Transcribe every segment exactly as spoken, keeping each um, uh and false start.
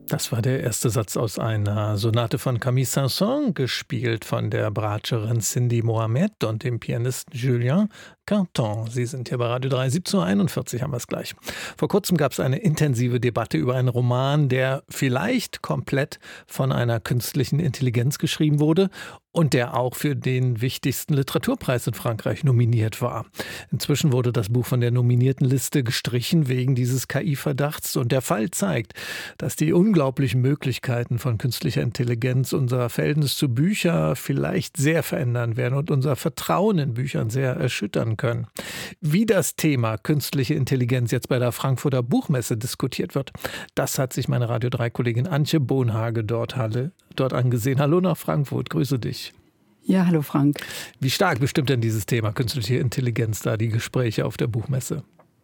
Das war der erste Satz aus einer Sonate von Camille Saint-Saëns, gespielt von der Bratscherin Cindy Mohamed und dem Pianisten Julien Quinton. Sie sind hier bei Radio drei, siebzehn Uhr einundvierzig haben wir es gleich. Vor kurzem gab es eine intensive Debatte über einen Roman, der vielleicht komplett von einer künstlichen Intelligenz geschrieben wurde und der auch für den wichtigsten Literaturpreis in Frankreich nominiert war. Inzwischen wurde das Buch von der nominierten Liste gestrichen wegen dieses K I-Verdachts. Und der Fall zeigt, dass die unglaublichen Möglichkeiten von künstlicher Intelligenz unser Verhältnis zu Büchern vielleicht sehr verändern werden und unser Vertrauen in Büchern sehr erschüttern können. Wie das Thema künstliche Intelligenz jetzt bei der Frankfurter Buchmesse diskutiert wird, das hat sich meine Radio drei Kollegin Antje Bohnhage dort, Halle, dort angesehen. Hallo nach Frankfurt, grüße dich. Ja, hallo Frank. Wie stark bestimmt denn dieses Thema künstliche Intelligenz da die Gespräche auf der Buchmesse?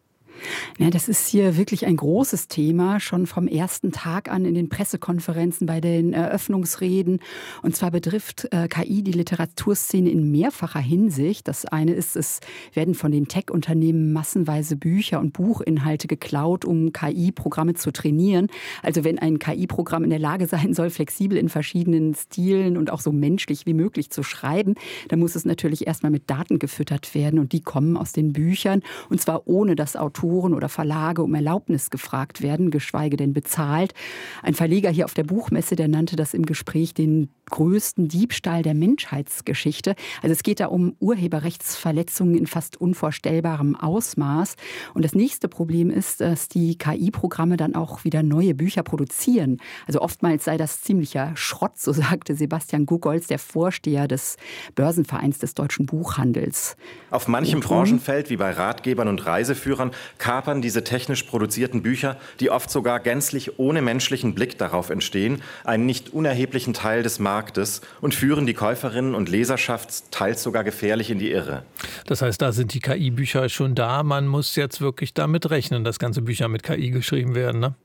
Ja, das ist hier wirklich ein großes Thema, schon vom ersten Tag an in den Pressekonferenzen, bei den Eröffnungsreden. Und zwar betrifft äh, K I die Literaturszene in mehrfacher Hinsicht. Das eine ist, es werden von den Tech-Unternehmen massenweise Bücher und Buchinhalte geklaut, um K I-Programme zu trainieren. Also wenn ein K I-Programm in der Lage sein soll, flexibel in verschiedenen Stilen und auch so menschlich wie möglich zu schreiben, dann muss es natürlich erstmal mit Daten gefüttert werden. Und die kommen aus den Büchern, und zwar ohne dass Autoren oder Verlage um Erlaubnis gefragt werden, geschweige denn bezahlt. Ein Verleger hier auf der Buchmesse, der nannte das im Gespräch den größten Diebstahl der Menschheitsgeschichte. Also es geht da um Urheberrechtsverletzungen in fast unvorstellbarem Ausmaß. Und das nächste Problem ist, dass die K I-Programme dann auch wieder neue Bücher produzieren. Also oftmals sei das ziemlicher Schrott, so sagte Sebastian Gugolz, der Vorsteher des Börsenvereins des deutschen Buchhandels. Auf manchem Branchenfeld, wie bei Ratgebern und Reiseführern, kapern diese technisch produzierten Bücher, die oft sogar gänzlich ohne menschlichen Blick darauf entstehen, einen nicht unerheblichen Teil des Marktes und führen die Käuferinnen und Leserschaft teils sogar gefährlich in die Irre. Das heißt, da sind die K I-Bücher schon da. Man muss jetzt wirklich damit rechnen, dass ganze Bücher mit K I geschrieben werden, ne?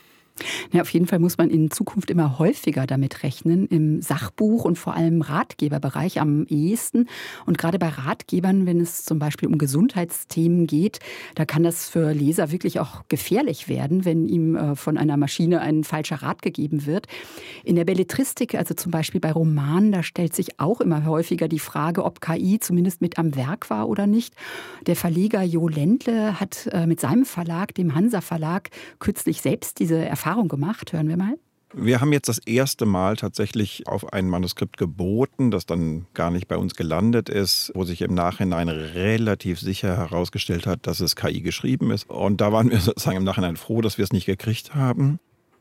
Ja, auf jeden Fall muss man in Zukunft immer häufiger damit rechnen, im Sachbuch- und vor allem Ratgeberbereich am ehesten. Und gerade bei Ratgebern, wenn es zum Beispiel um Gesundheitsthemen geht, da kann das für Leser wirklich auch gefährlich werden, wenn ihm äh, von einer Maschine ein falscher Rat gegeben wird. In der Belletristik, also zum Beispiel bei Romanen, da stellt sich auch immer häufiger die Frage, ob K I zumindest mit am Werk war oder nicht. Der Verleger Jo Ländle hat äh, mit seinem Verlag, dem Hansa Verlag, kürzlich selbst diese Erfahrung Erfahrung gemacht. Hören wir mal. Wir haben jetzt das erste Mal tatsächlich auf ein Manuskript geboten, das dann gar nicht bei uns gelandet ist, wo sich im Nachhinein relativ sicher herausgestellt hat, dass es K I geschrieben ist. Und da waren wir sozusagen im Nachhinein froh, dass wir es nicht gekriegt haben.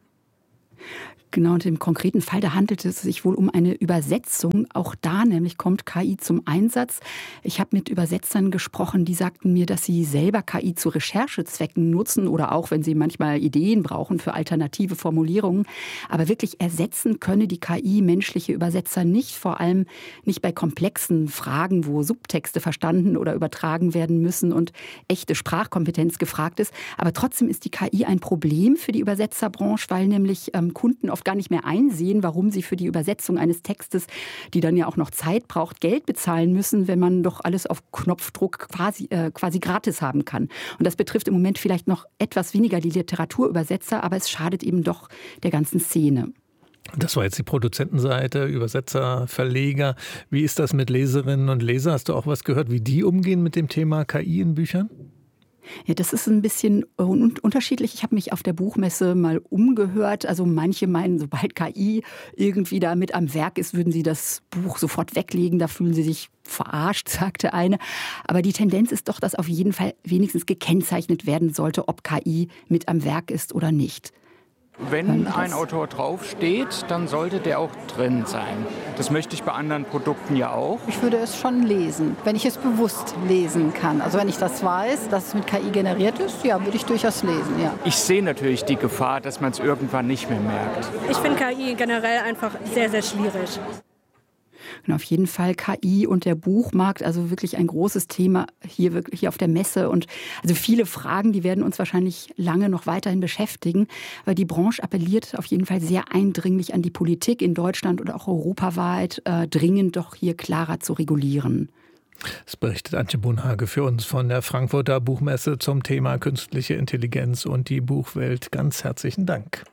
Genau, und im konkreten Fall, da handelt es sich wohl um eine Übersetzung. Auch da nämlich kommt K I zum Einsatz. Ich habe mit Übersetzern gesprochen, die sagten mir, dass sie selber K I zu Recherchezwecken nutzen oder auch, wenn sie manchmal Ideen brauchen für alternative Formulierungen. Aber wirklich ersetzen könne die K I menschliche Übersetzer nicht, vor allem nicht bei komplexen Fragen, wo Subtexte verstanden oder übertragen werden müssen und echte Sprachkompetenz gefragt ist. Aber trotzdem ist die K I ein Problem für die Übersetzerbranche, weil nämlich ähm, Kunden oft gar nicht mehr einsehen, warum sie für die Übersetzung eines Textes, die dann ja auch noch Zeit braucht, Geld bezahlen müssen, wenn man doch alles auf Knopfdruck quasi, äh, quasi gratis haben kann. Und das betrifft im Moment vielleicht noch etwas weniger die Literaturübersetzer, aber es schadet eben doch der ganzen Szene. Das war jetzt die Produzentenseite, Übersetzer, Verleger. Wie ist das mit Leserinnen und Lesern? Hast du auch was gehört, wie die umgehen mit dem Thema K I in Büchern? Ja, das ist ein bisschen un- unterschiedlich. Ich habe mich auf der Buchmesse mal umgehört. Also manche meinen, sobald K I irgendwie da mit am Werk ist, würden sie das Buch sofort weglegen. Da fühlen sie sich verarscht, sagte eine. Aber die Tendenz ist doch, dass auf jeden Fall wenigstens gekennzeichnet werden sollte, ob K I mit am Werk ist oder nicht. Wenn ein Autor draufsteht, dann sollte der auch drin sein. Das möchte ich bei anderen Produkten ja auch. Ich würde es schon lesen, wenn ich es bewusst lesen kann. Also wenn ich das weiß, dass es mit K I generiert ist, ja, würde ich durchaus lesen, ja. Ich sehe natürlich die Gefahr, dass man es irgendwann nicht mehr merkt. Ich finde K I generell einfach sehr, sehr schwierig. Und auf jeden Fall K I und der Buchmarkt, also wirklich ein großes Thema hier, wirklich hier auf der Messe. Und also viele Fragen, die werden uns wahrscheinlich lange noch weiterhin beschäftigen. Weil die Branche appelliert auf jeden Fall sehr eindringlich an die Politik in Deutschland und auch europaweit, äh, dringend doch hier klarer zu regulieren. Das berichtet Antje Bohnhage für uns von der Frankfurter Buchmesse zum Thema künstliche Intelligenz und die Buchwelt. Ganz herzlichen Dank.